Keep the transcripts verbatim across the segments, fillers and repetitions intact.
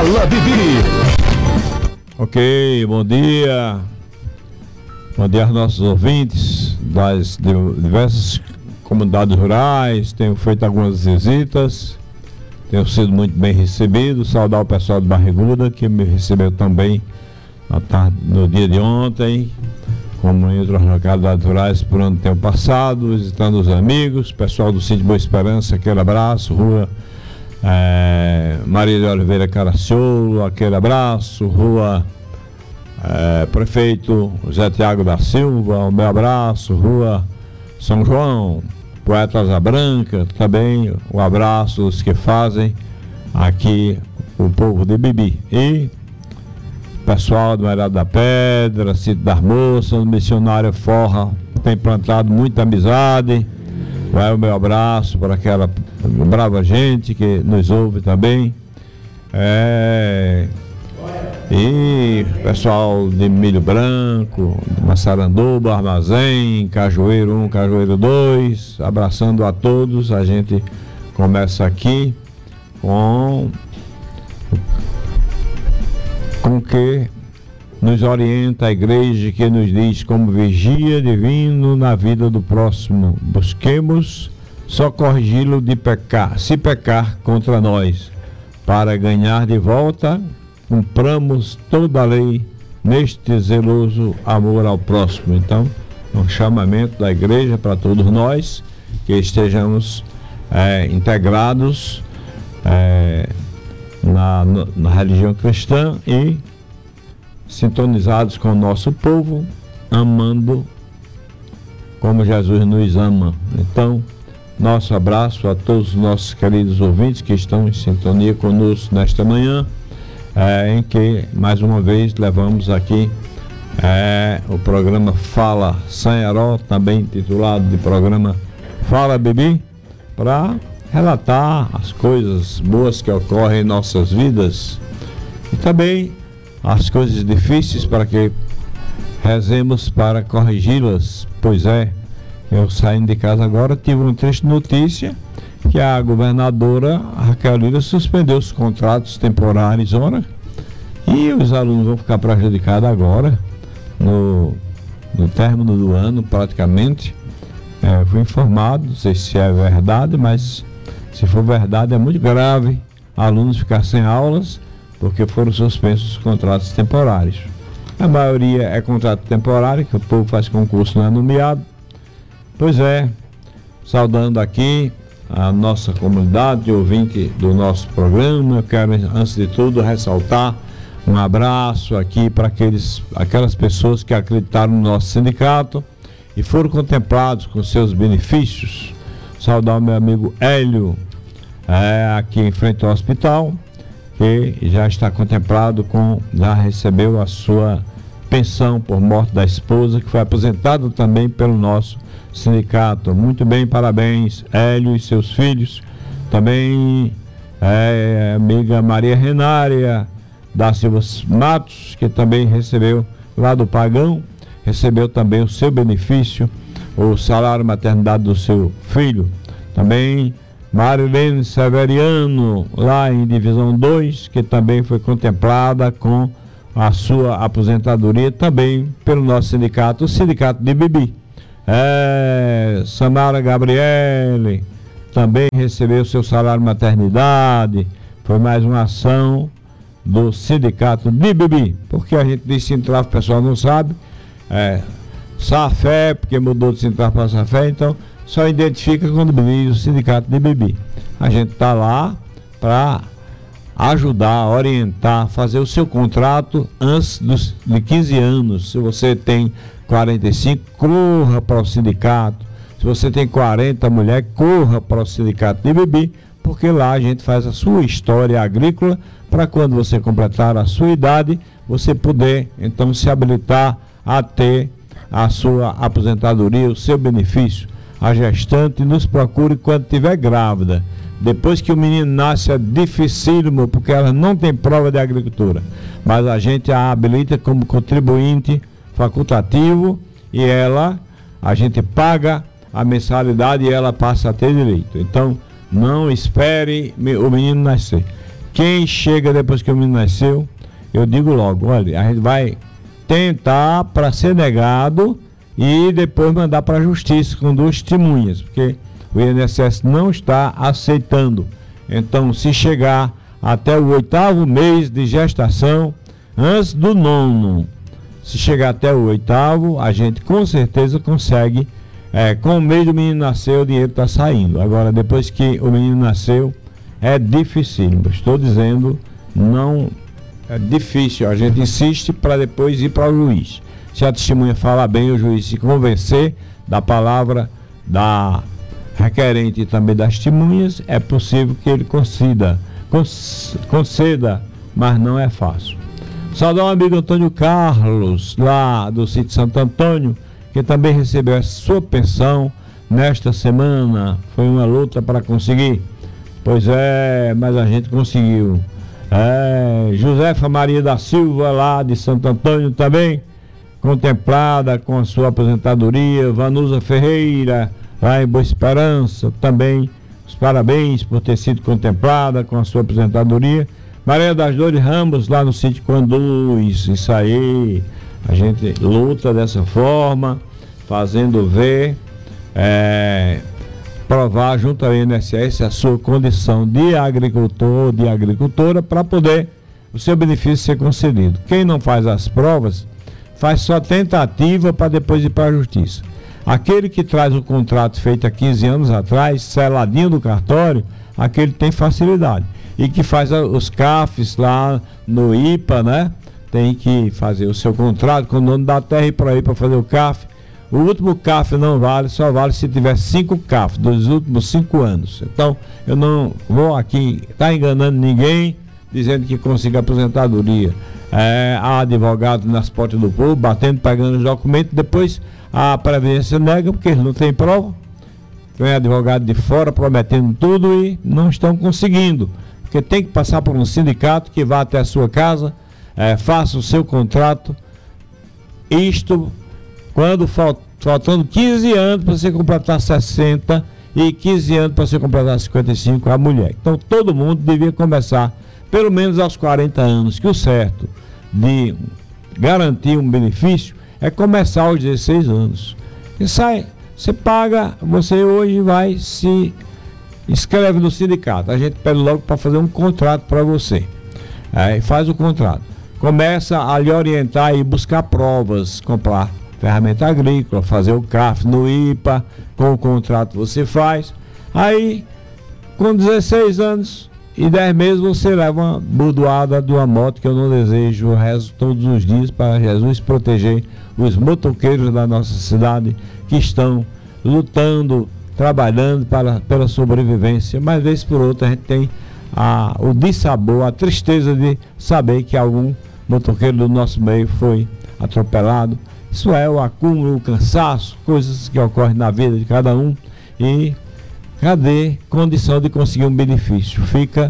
Fala, Bibi! Ok, bom dia. Bom dia aos nossos ouvintes das diversas comunidades rurais. Tenho feito algumas visitas, tenho sido muito bem recebido. Saudar o pessoal de Barriguda, que me recebeu também na tarde, no dia de ontem, como em outras localidades rurais por onde tenho passado, visitando os amigos, pessoal do Sítio Boa Esperança, aquele abraço, rua é, Maria de Oliveira Caracciolo, aquele abraço, rua é, Prefeito José Tiago da Silva, o meu abraço, rua São João, Poeta Asa Branca, também o abraço dos que fazem aqui o povo de Bibi. E pessoal do Merado da Pedra, Sítio das Moças, Missionário Forra, tem plantado muita amizade. Vai o meu abraço para aquela brava gente que nos ouve também. É... E pessoal de Milho Branco, Massaranduba, Armazém, Cajueiro um, Cajueiro dois, abraçando a todos. A gente começa aqui com com que nos orienta a igreja, que nos diz como vigia divino na vida do próximo. Busquemos só corrigi-lo de pecar, se pecar contra nós, para ganhar de volta, cumpramos toda a lei neste zeloso amor ao próximo. Então, um chamamento da igreja para todos nós, que estejamos é, integrados é, Na, na religião cristã e sintonizados com o nosso povo, amando como Jesus nos ama. Então, nosso abraço a todos os nossos queridos ouvintes que estão em sintonia conosco nesta manhã, é, em que mais uma vez levamos aqui é, o programa Fala Sanharó, também intitulado de programa Fala Bibi, para relatar as coisas boas que ocorrem em nossas vidas e também as coisas difíceis, para que rezemos para corrigi-las. Pois é, eu saindo de casa agora tive uma triste notícia que a governadora Raquel Lira suspendeu os contratos temporários, ora, e os alunos vão ficar prejudicados agora no, no término do ano praticamente. É, fui informado, não sei se é verdade, mas se for verdade é muito grave alunos ficar sem aulas porque foram suspensos os contratos temporários. A maioria é contrato temporário, que o povo faz concurso, não é nomeado. Pois é, saudando aqui a nossa comunidade de ouvinte do nosso programa, eu quero, antes de tudo, ressaltar um abraço aqui para aqueles, aquelas pessoas que acreditaram no nosso sindicato e foram contemplados com seus benefícios. Saudar o meu amigo Hélio, é, aqui em frente ao hospital, que já está contemplado com, já recebeu a sua pensão por morte da esposa, que foi aposentado também pelo nosso sindicato. Muito bem, parabéns, Hélio e seus filhos. Também é, a amiga Maria Renária da Silva Matos, que também recebeu lá do Pagão, recebeu também o seu benefício, o salário maternidade do seu filho. Também Marilene Severiano, lá em Divisão dois, que também foi contemplada com a sua aposentadoria, também pelo nosso sindicato, o Sindicato de Bibi. É, Samara Gabriele também recebeu seu salário maternidade. Foi mais uma ação do Sindicato de Bibi, porque a gente diz Sintraf, o pessoal não sabe, é Safé, porque mudou de Sintraf para Safé, então só identifica quando diz o Sindicato de Bibi. A gente está lá para ajudar, orientar, fazer o seu contrato antes dos, de quinze anos. Se você tem quarenta e cinco, corra para o sindicato. Se você tem quarenta, mulher, corra para o Sindicato de Bibi, porque lá a gente faz a sua história agrícola para quando você completar a sua idade, você poder então se habilitar a ter a sua aposentadoria, o seu benefício. A gestante nos procure quando estiver grávida. Depois que o menino nasce é dificílimo, porque ela não tem prova de agricultura, mas a gente a habilita como contribuinte facultativo e ela, a gente paga a mensalidade e ela passa a ter direito. Então não espere o menino nascer, Quem chega depois que o menino nasceu, eu digo logo, olha, a gente vai tentar para ser negado e depois mandar para a justiça com duas testemunhas, porque o I N S S não está aceitando. Então, se chegar até o oitavo mês de gestação, antes do nono, se chegar até o oitavo, a gente com certeza consegue, é, com o mês do menino nascer, o dinheiro está saindo. Agora, depois que o menino nasceu, é difícil. Estou dizendo, não é difícil. A gente insiste para depois ir para o juiz. Se a testemunha falar bem, o juiz se convencer da palavra da requerente e também das testemunhas, é possível que ele conceda, conceda, mas não é fácil. Saudar o amigo Antônio Carlos, lá do sítio Santo Antônio, que também recebeu a sua pensão nesta semana. Foi uma luta para conseguir. Pois é, mas a gente conseguiu. É, Josefa Maria da Silva, lá de Santo Antônio, também contemplada com a sua aposentadoria. Vanusa Ferreira, lá em Boa Esperança, também os parabéns por ter sido contemplada com a sua aposentadoria. Maria das Dores Ramos, lá no sítio Conduz, isso aí, a gente luta dessa forma, fazendo ver, é, provar junto ao I N S S a sua condição de agricultor, de agricultora, para poder o seu benefício ser concedido. Quem não faz as provas, faz só tentativa para depois ir para a justiça. Aquele que traz o contrato feito há quinze anos atrás, seladinho do cartório, aquele tem facilidade. E que faz os C A Fs lá no I P A, né? Tem que fazer o seu contrato com o dono da terra e para ir para fazer o C A F. O último C A F não vale, só vale se tiver cinco C A F dos últimos cinco anos. Então, eu não vou aqui estar tá enganando ninguém, dizendo que consiga aposentadoria. É, há advogado nas portas do povo, batendo, pegando os documentos, depois a Previdência nega, porque eles não têm prova. Vem advogado de fora prometendo tudo e não estão conseguindo. Porque tem que passar por um sindicato que vá até a sua casa, é, faça o seu contrato. Isto quando falt, faltando quinze anos para você completar sessenta e quinze anos para você completar cinquenta e cinco a mulher. Então todo mundo devia começar pelo menos aos quarenta anos, que o certo de garantir um benefício é começar aos dezesseis anos. E sai, você paga, você hoje vai se inscreve no sindicato. A gente pede logo para fazer um contrato para você. Aí faz o contrato. Começa a lhe orientar e buscar provas, comprar ferramenta agrícola, fazer o C A F no I P A, com o contrato você faz. Aí, com dezesseis anos e dez meses, você leva uma bordoada de uma moto, que eu não desejo. Eu rezo todos os dias para Jesus proteger os motoqueiros da nossa cidade que estão lutando, trabalhando para, pela sobrevivência, mas vez por outra a gente tem a, o dissabor, a tristeza de saber que algum motoqueiro do nosso meio foi atropelado. Isso é o acúmulo, o cansaço, coisas que ocorrem na vida de cada um, e cadê condição de conseguir um benefício? Fica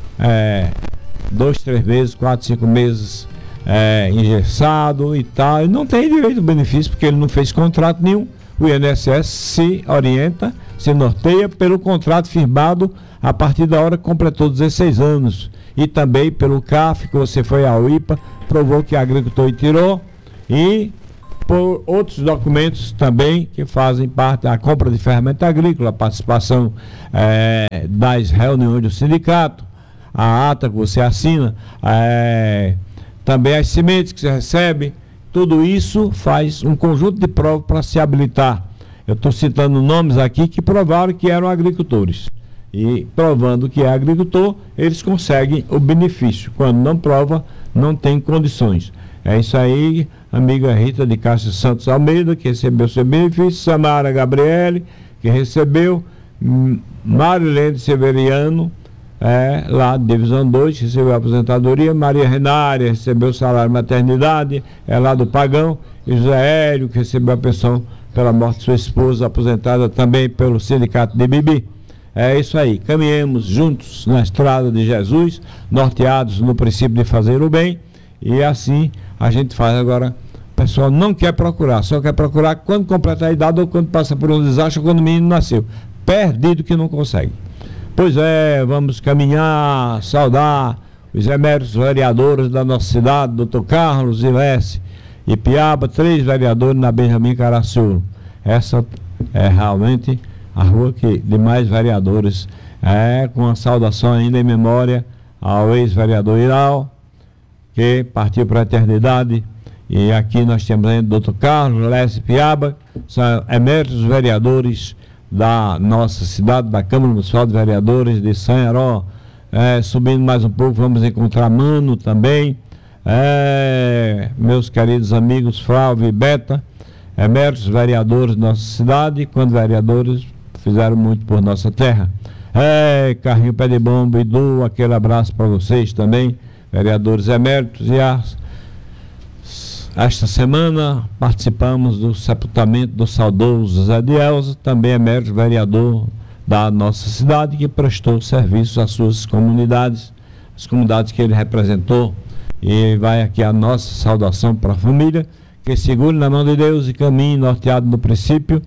é, dois, três meses, quatro, cinco meses é, engessado e tal, e não tem direito ao benefício porque ele não fez contrato nenhum. O I N S S se orienta, se norteia pelo contrato firmado a partir da hora que completou dezesseis anos, e também pelo C A F, que você foi ao I P A, provou que agricultor e tirou, e por outros documentos também que fazem parte da compra de ferramenta agrícola, a participação é, das reuniões do sindicato, a ata que você assina, é, também as sementes que você recebe. Tudo isso faz um conjunto de provas para se habilitar. Eu estou citando nomes aqui que provaram que eram agricultores. E provando que é agricultor, eles conseguem o benefício. Quando não prova, não tem condições. É isso aí, amiga Rita de Castro Santos Almeida, que recebeu seu benefício. Samara Gabriele, que recebeu. Marilene Severiano, É, lá Divisão dois, recebeu a aposentadoria. Maria Renária recebeu o salário maternidade, é lá do Pagão. E José Hélio, que recebeu a pensão pela morte de sua esposa, aposentada também pelo Sindicato de Bibi. É isso aí, caminhemos juntos na estrada de Jesus, norteados no princípio de fazer o bem, e assim a gente faz. Agora, o pessoal não quer procurar, só quer procurar quando completar a idade ou quando passa por um desastre ou quando o menino nasceu. Perdido que não consegue. Pois é, vamos caminhar, saudar os eméritos vereadores da nossa cidade, doutor Carlos Ilesse e Piaba, três vereadores na Benjamin Caraciú. Essa é realmente a rua que de mais vereadores, é, com a saudação ainda em memória ao ex-vereador Iral, que partiu para a eternidade. E aqui nós temos ainda o doutor Carlos Ilesse Piaba, são eméritos vereadores da nossa cidade, da Câmara Municipal de Vereadores de Sanharó. É, subindo mais um pouco, vamos encontrar Mano também, é, meus queridos amigos Flávio e Beta, eméritos vereadores da nossa cidade, quando vereadores fizeram muito por nossa terra. É, Carrinho Pé de Bomba, Edu, aquele abraço para vocês também, vereadores eméritos. E as, esta semana participamos do sepultamento do saudoso Zé de Elza, também emérito vereador da nossa cidade, que prestou serviços às suas comunidades, as comunidades que ele representou. E vai aqui a nossa saudação para a família, que segure na mão de Deus e caminhe norteado no princípio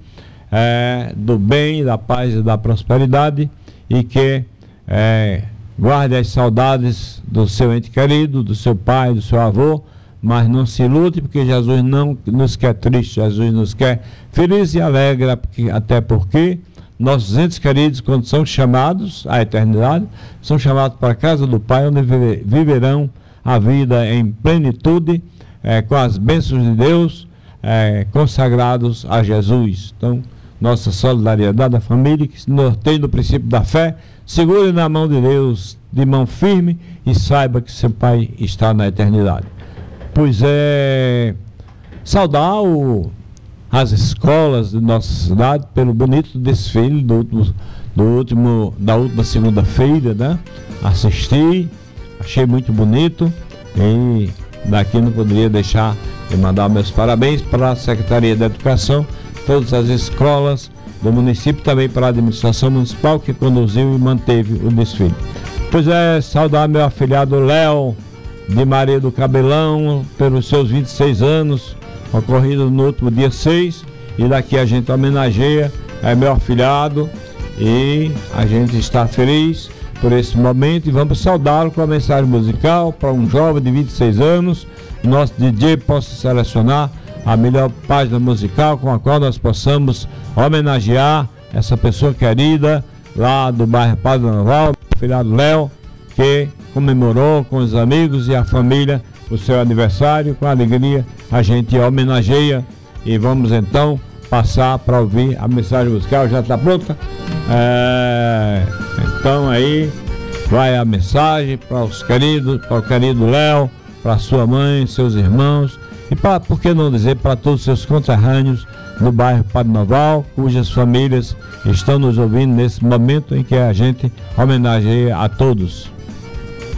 é, do bem, da paz e da prosperidade, e que é, guarde as saudades do seu ente querido, do seu pai, do seu avô, mas não se lute, porque Jesus não nos quer triste, Jesus nos quer feliz e alegre, porque, até porque nossos entes queridos, quando são chamados à eternidade, são chamados para a casa do Pai, onde viverão a vida em plenitude, é, com as bênçãos de Deus, é, consagrados a Jesus. Então, nossa solidariedade à família, que se norteie no princípio da fé, segure na mão de Deus, de mão firme, e saiba que seu Pai está na eternidade. Pois é, saudar o, as escolas de nossa cidade pelo bonito desfile do último, do último, da última segunda-feira, né? Assisti, achei muito bonito, e daqui não poderia deixar de mandar meus parabéns para a Secretaria da Educação, todas as escolas do município, também para a administração municipal, que conduziu e manteve o desfile. Pois é, saudar meu afilhado Léo de Maria do Cabelão pelos seus vinte e seis anos, ocorrido no último dia seis, e daqui a gente homenageia, é meu afilhado, e a gente está feliz por esse momento, e vamos saudá-lo com a mensagem musical para um jovem de vinte e seis anos. Nosso D J possa selecionar a melhor página musical com a qual nós possamos homenagear essa pessoa querida lá do bairro Padre Noval, meu afilhado Léo, que comemorou com os amigos e a família o seu aniversário. Com alegria a gente homenageia, e vamos então passar para ouvir a mensagem musical. Já está pronta? É, então aí vai a mensagem para os queridos, para o querido Léo, para sua mãe, seus irmãos, e para, por que não dizer, para todos os seus conterrâneos no bairro Padre Noval, cujas famílias estão nos ouvindo nesse momento em que a gente homenageia a todos.